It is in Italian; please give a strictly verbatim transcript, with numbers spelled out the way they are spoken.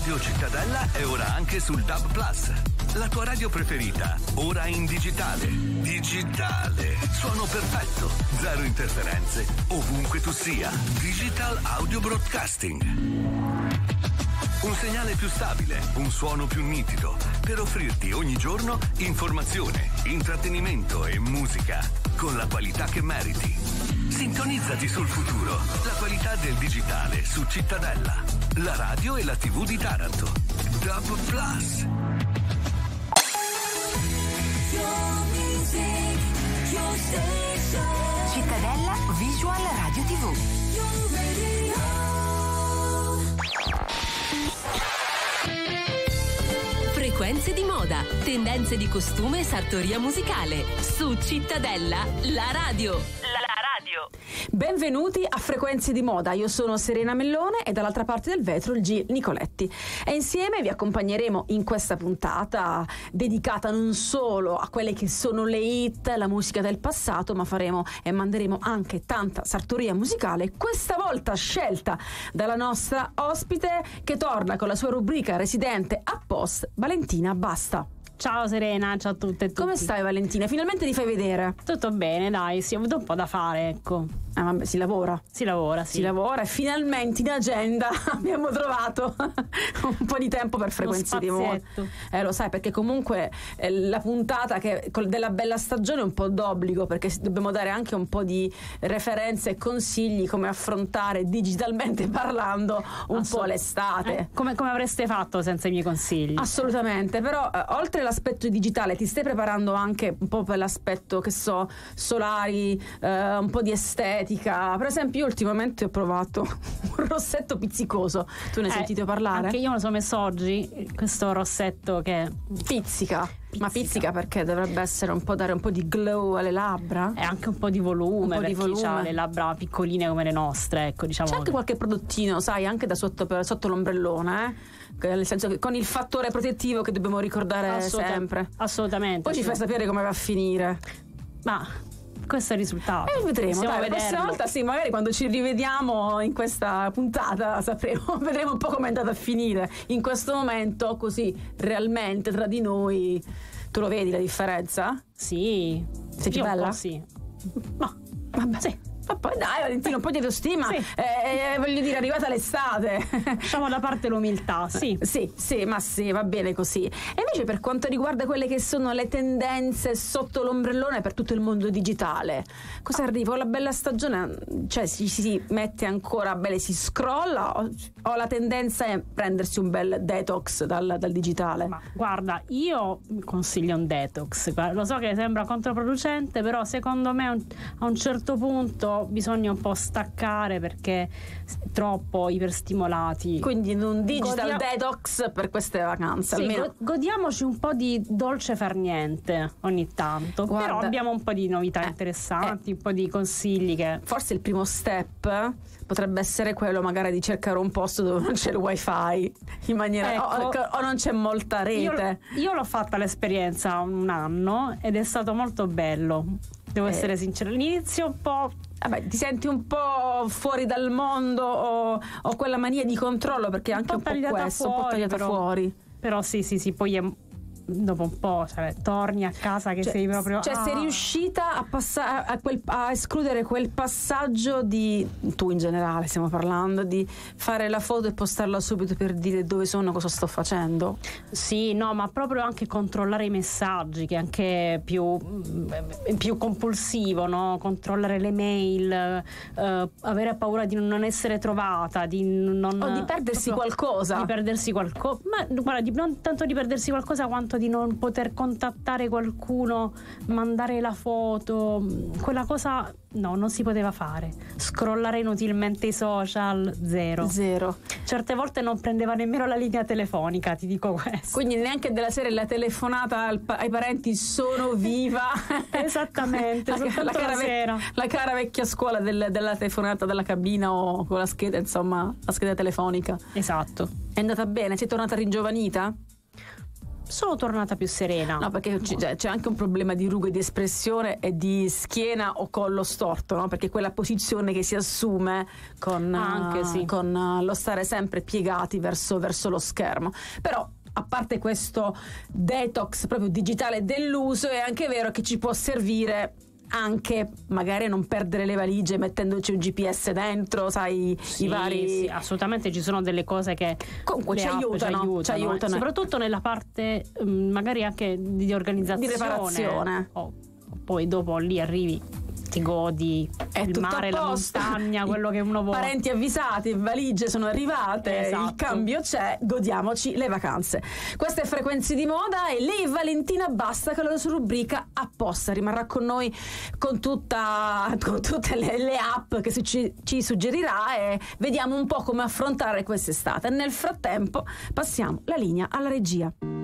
Radio Cittadella è ora anche sul D A B Plus. La tua radio preferita, ora in digitale. Digitale. Suono perfetto. Zero interferenze. Ovunque tu sia. Digital Audio Broadcasting. Un segnale più stabile, un suono più nitido, per offrirti ogni giorno informazione, intrattenimento e musica con la qualità che meriti. Sintonizzati sul futuro, la qualità del digitale su Cittadella, la radio e la tivù di Taranto. D A B Plus. Cittadella Visual Radio tivù. Frequenze di moda, tendenze di costume e sartoria musicale. Su Cittadella, la radio. La radio. Benvenuti a Frequenze di moda. Io sono Serena Mellone e dall'altra parte del vetro il G Nicoletti. E insieme vi accompagneremo in questa puntata dedicata non solo a quelle che sono le hit, la musica del passato, ma faremo e manderemo anche tanta sartoria musicale, questa volta scelta dalla nostra ospite che torna con la sua rubrica residente a post, Valentina Basta. Ciao Serena, ciao a tutte e tutti. Come stai Valentina? Finalmente ti fai vedere. Tutto bene, dai, sì, ho avuto un po' da fare, ecco. Ah, vabbè, si lavora. Si lavora, sì. Si lavora e finalmente in agenda abbiamo trovato un po' di tempo per Frequenze di moda. Eh, lo sai, perché comunque eh, la puntata che, della bella stagione è un po' d'obbligo, perché dobbiamo dare anche un po' di referenze e consigli come affrontare digitalmente parlando un Assolut- po' l'estate. Eh, come, come avreste fatto senza i miei consigli? Assolutamente, però eh, oltre all'aspetto digitale ti stai preparando anche un po' per l'aspetto, che so, solari, eh, un po' di estetica. Per esempio, io ultimamente ho provato un rossetto pizzicoso. Tu ne hai eh, sentito parlare? Anche io me lo sono messo oggi, questo rossetto che pizzica. Pizzica. Ma pizzica perché dovrebbe essere un po' dare un po' di glow alle labbra. E anche un po' di volume, un po' per di chi volume. ha le labbra piccoline come le nostre, ecco, diciamo. C'è anche qualche prodottino, sai, anche da sotto, per, sotto l'ombrellone, eh? Nel senso che con il fattore protettivo che dobbiamo ricordare Assoluta- sempre. Assolutamente. Poi ci fai sapere come va a finire. Ma questo è il risultato. E eh, vedremo, dai, la prossima vederlo. volta sì, magari quando ci rivediamo in questa puntata sapremo, vedremo un po' come è andata a finire. In questo momento, così, realmente tra di noi, tu lo vedi la differenza? Sì. Sei più bella? Sì. Ma vabbè. Sì. Ma poi dai Valentino, un po' di autostima. Sì. eh, voglio dire, è arrivata l'estate, lasciamo da parte l'umiltà. Sì. Sì, sì, ma sì, va bene così. E invece per quanto riguarda quelle che sono le tendenze sotto l'ombrellone per tutto il mondo digitale, cosa arriva? La bella stagione, cioè si, si mette ancora bene, si scrolla o, o la tendenza è prendersi un bel detox dal, dal digitale? Ma guarda, io consiglio un detox. Lo so che sembra controproducente, però secondo me a un certo punto bisogna un po' staccare perché troppo iperstimolati. Quindi un digital Godia- detox per queste vacanze. Sì, almeno go- godiamoci un po' di dolce far niente ogni tanto. Guarda, però abbiamo un po' di novità eh, interessanti, eh, un po' di consigli che forse il primo step potrebbe essere quello magari di cercare un posto dove non c'è il wifi in maniera ecco, o, o non c'è molta rete. Io, io l'ho fatta l'esperienza un anno ed è stato molto bello, devo eh. essere sincera. All'inizio un po' Vabbè, ti senti un po' fuori dal mondo o, o quella mania di controllo, perché anche un po', un po questo, fuori, un po' tagliata però, fuori. Però sì, sì, sì, poi è, dopo un po', cioè, torni a casa che cioè, sei proprio cioè ah. sei riuscita a, passa- a, quel, a escludere quel passaggio di, tu in generale stiamo parlando, di fare la foto e postarla subito per dire dove sono, cosa sto facendo? Sì, no, ma proprio anche controllare i messaggi, che è anche più, più compulsivo, no? Controllare le mail, eh, avere paura di non essere trovata, di non o di perdersi qualcosa di perdersi qualcosa ma guarda, di, non tanto di perdersi qualcosa quanto di non poter contattare qualcuno, mandare la foto, quella cosa no, non si poteva fare. Scrollare inutilmente i social, zero. Zero. Certe volte non prendeva nemmeno la linea telefonica, ti dico questo. Quindi neanche della serie la telefonata al, ai parenti sono viva. Esattamente, la, soltanto la, cara la sera. Vec- la cara vecchia scuola del, della telefonata dalla cabina o con la scheda, insomma, la scheda telefonica. Esatto. È andata bene? Sei tornata ringiovanita? sono tornata più serena. No, perché c'è, c'è anche un problema di rughe di espressione e di schiena o collo storto, no? Perché quella posizione che si assume con, Anche, sì. con lo stare sempre piegati verso, verso lo schermo. Però, a parte questo detox proprio digitale dell'uso, è anche vero che ci può servire anche magari non perdere le valigie mettendoci un G P S dentro, sai, Sì, i vari sì, assolutamente ci sono delle cose che comunque le ci app aiutano, ci aiutano, ci eh. aiutano. soprattutto nella parte um, magari anche di organizzazione, Di preparazione. Oh, poi dopo lì arrivi, ti godi è il tutto mare, a la posto. montagna, quello che uno vuole. Parenti avvisati, valigie sono arrivate, Esatto. il cambio c'è, godiamoci le vacanze. Queste Frequenze di Moda e lei Valentina Basta con la sua rubrica apposta rimarrà con noi con, tutta, con tutte le, le app che ci, ci suggerirà e vediamo un po' come affrontare quest'estate. Nel frattempo passiamo la linea alla regia.